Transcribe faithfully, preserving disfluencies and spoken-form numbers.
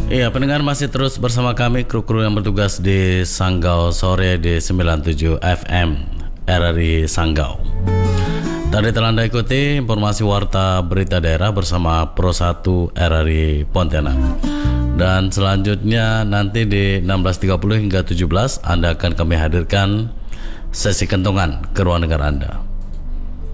Iya, pendengar masih terus bersama kami, kru-kru yang bertugas di Sanggau Sore di sembilan puluh tujuh F M R R I Sanggau. Tadi telah Anda ikuti informasi warta berita daerah bersama Pro satu R R I Pontianak. Dan selanjutnya nanti di enam belas tiga puluh hingga tujuh belas Anda akan kami hadirkan sesi kentongan ke ruang dengar Anda.